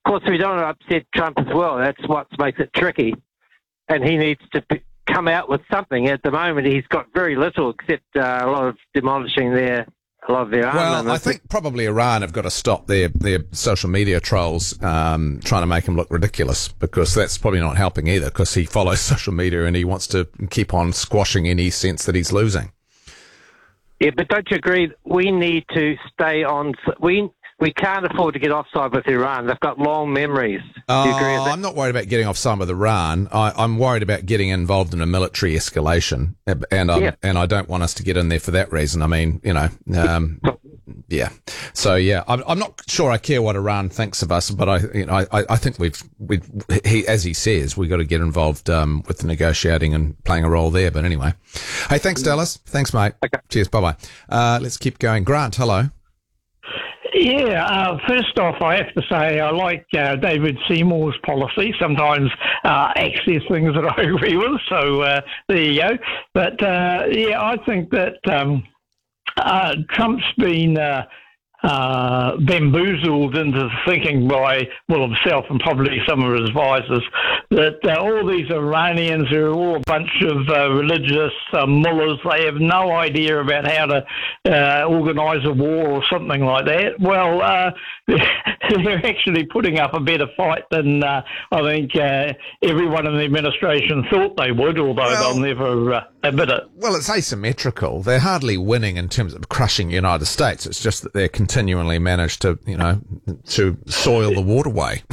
Of course, we don't want to upset Trump as well. That's what makes it tricky. And he needs to come out with something. At the moment, he's got very little except a lot of demolishing a lot of their armaments. Well, I think probably Iran have got to stop their social media trolls trying to make him look ridiculous, because that's probably not helping either, because he follows social media and he wants to keep on squashing any sense that he's losing. Yeah, but don't you agree? We need to stay on. We can't afford to get offside with Iran. They've got long memories. Do you agree with that? I'm not worried about getting offside with Iran. I'm worried about getting involved in a military escalation, and I don't want us to get in there for that reason. I mean, yeah. So yeah, I'm not sure I care what Iran thinks of us, but I think as he says, we've got to get involved with the negotiating and playing a role there. But anyway, hey, thanks, Dallas. Thanks, mate. Okay. Cheers. Bye bye. Let's keep going. Grant, hello. Yeah, first off, I have to say I like David Seymour's policy. Sometimes access things that I agree with, so there you go. But, yeah, I think that Trump's been bamboozled into thinking by, well, himself and probably some of his advisors, that all these Iranians are all a bunch of religious mullahs. They have no idea about how to organise a war or something like that. Well, they're actually putting up a better fight than I think everyone in the administration thought they would, although they'll never admit it. Well, it's asymmetrical. They're hardly winning in terms of crushing the United States. It's just that they're continually managed to, to soil the waterway.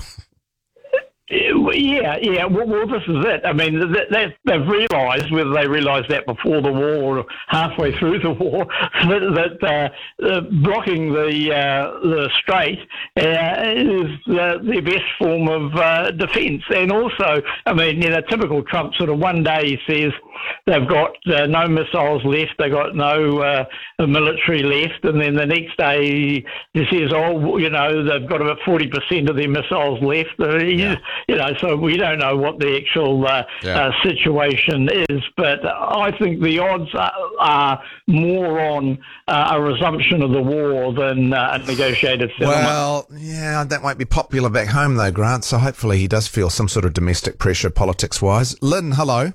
Yeah. Well, this is it. I mean, they've realised, whether they realised that before the war or halfway through the war, that blocking the strait is the best form of defence. And also, I mean, typical Trump sort of one day he says they've got no missiles left, they've got no military left, and then the next day he says, they've got about 40% of their missiles left. So we don't know what the actual situation is, but I think the odds are more on a resumption of the war than a negotiated settlement. Well, yeah, that won't be popular back home though, Grant, so hopefully he does feel some sort of domestic pressure politics-wise. Lynn, hello.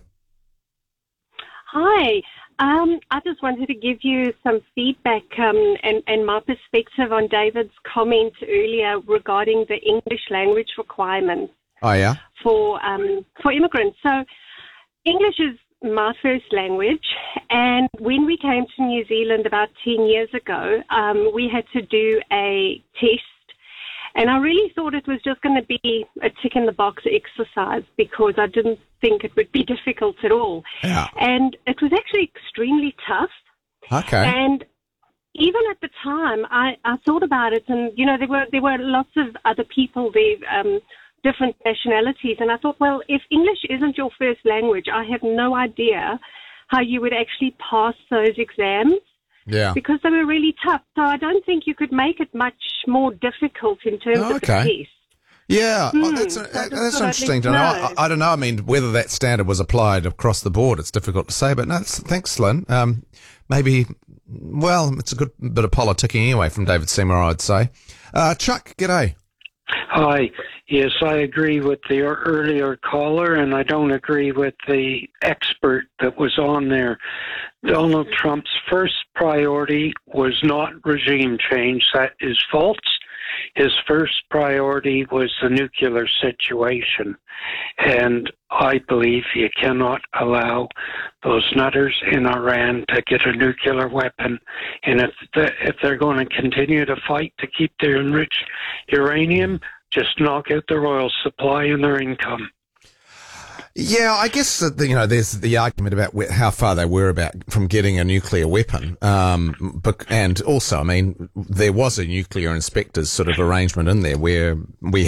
Hi. I just wanted to give you some feedback and my perspective on David's comment earlier regarding the English language requirements. Oh, yeah? For immigrants. So English is my first language, and when we came to New Zealand about 10 years ago, we had to do a test, and I really thought it was just going to be a tick-in-the-box exercise because I didn't think it would be difficult at all. Yeah. And it was actually extremely tough. Okay. And even at the time, I thought about it, and, there were lots of other people there, different nationalities. And I thought, well, if English isn't your first language, I have no idea how you would actually pass those exams. Yeah. Because they were really tough. So I don't think you could make it much more difficult in terms of the test. Yeah, that's interesting to know. I don't know. I mean, whether that standard was applied across the board, it's difficult to say. But no, thanks, Lynn. Maybe, it's a good bit of politicking anyway from David Seymour, I'd say. Chuck, g'day. Hi. Yes, I agree with the earlier caller, and I don't agree with the expert that was on there. Donald Trump's first priority was not regime change. That is false. His first priority was the nuclear situation. And I believe you cannot allow those nutters in Iran to get a nuclear weapon. And if they're going to continue to fight to keep their enriched uranium, just knock out their oil supply and their income. Yeah, I guess that, there's the argument about how far they were from getting a nuclear weapon. And also, I mean, there was a nuclear inspectors sort of arrangement in there where we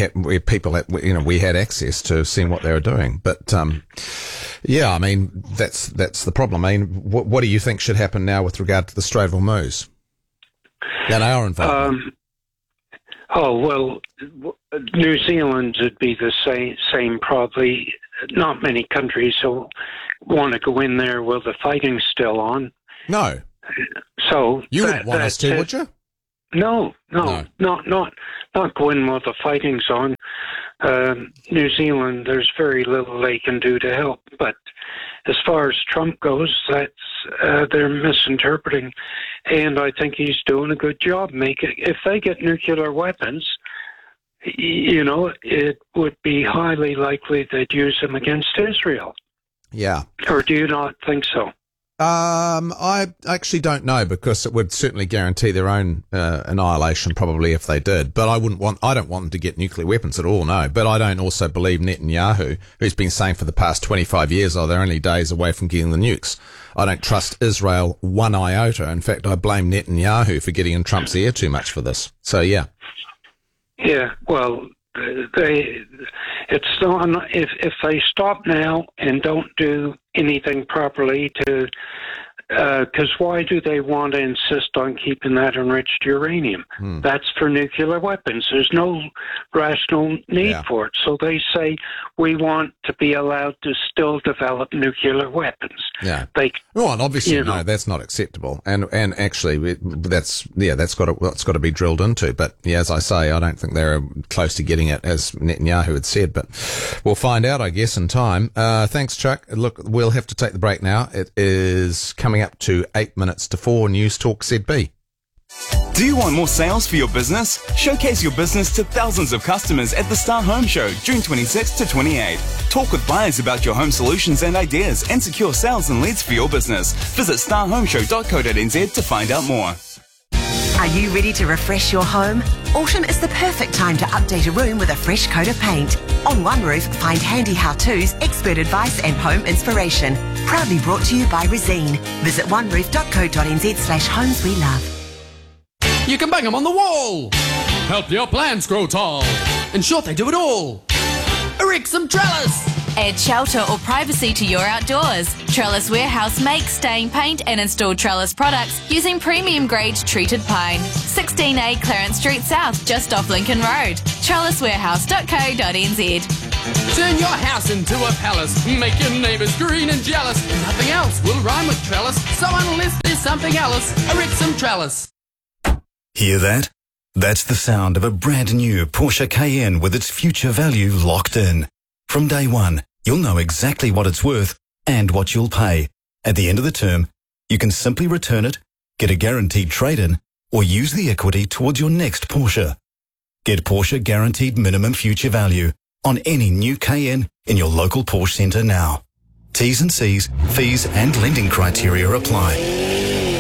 had access to seeing what they were doing. But, yeah, I mean, that's the problem. I mean, what do you think should happen now with regard to the Strait of Hormuz and our involvement? New Zealand would be the same probably. Not many countries will want to go in there while the fighting's still on. No. So you wouldn't want us to, would you? No, not go in while the fighting's on. New Zealand, there's very little they can do to help. But as far as Trump goes, they're misinterpreting, and I think he's doing a good job. If they get nuclear weapons, it would be highly likely they'd use them against Israel. Yeah. Or do you not think so? I actually don't know, because it would certainly guarantee their own annihilation, probably, if they did. But I don't want them to get nuclear weapons at all, no. But I don't also believe Netanyahu, who's been saying for the past 25 years, they're only days away from getting the nukes. I don't trust Israel one iota. In fact, I blame Netanyahu for getting in Trump's ear too much for this. So, yeah. Yeah, well, it's not, if they stop now and don't do anything properly to, because why do they want to insist on keeping that enriched uranium? That's for nuclear weapons. There's no rational need for it. So they say we want to be allowed to still develop nuclear weapons. Yeah. And obviously, no, that's not acceptable. And actually, that's got to be drilled into. But yeah, as I say, I don't think they're close to getting it, as Netanyahu had said. But we'll find out, I guess, in time. Thanks, Chuck. Look, we'll have to take the break now. It is coming up to 8 minutes to 4. News Talk ZB. Do you want more sales for your business? Showcase your business to thousands of customers at the Star Home Show, June 26 to 28. Talk with buyers about your home solutions and ideas, and secure sales and leads for your business. Visit starhomeshow.co.nz to find out more. Are you ready to refresh your home? Autumn is the perfect time to update a room with a fresh coat of paint. On One Roof, find handy how-tos, expert advice and home inspiration. Proudly brought to you by Resene. Visit oneroof.co.nz/homes we love. You can bang them on the wall. Help your plants grow tall. In short, they do it all. Erect some trellis. Add shelter or privacy to your outdoors. Trellis Warehouse makes, stain, paint and install trellis products using premium grade treated pine. 16A Clarence Street South, just off Lincoln Road. trelliswarehouse.co.nz. Turn your house into a palace. Make your neighbours green and jealous. Nothing else will rhyme with trellis. So unless there's something else, erect some trellis. Hear that? That's the sound of a brand new Porsche Cayenne with its future value locked in. From day one, you'll know exactly what it's worth and what you'll pay. At the end of the term, you can simply return it, get a guaranteed trade-in, or use the equity towards your next Porsche. Get Porsche Guaranteed Minimum Future Value on any new Cayenne in your local Porsche centre now. T's and C's, fees and lending criteria apply.